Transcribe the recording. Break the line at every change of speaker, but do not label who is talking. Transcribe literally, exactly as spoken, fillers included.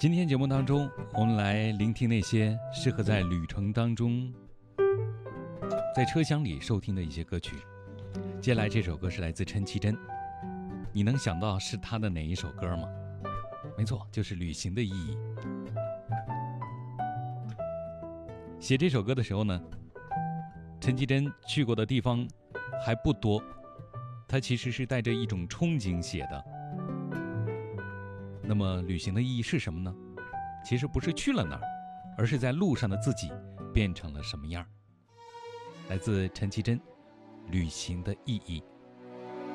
今天节目当中，我们来聆听那些适合在旅程当中在车厢里收听的一些歌曲。接下来这首歌是来自陈绮贞，你能想到是她的哪一首歌吗？没错，就是《旅行的意义》。写这首歌的时候呢，陈绮贞去过的地方还不多，她其实是带着一种憧憬写的。那么旅行的意义是什么呢？其实不是去了哪儿，而是在路上的自己变成了什么样。来自陈绮贞，《旅行的意义》。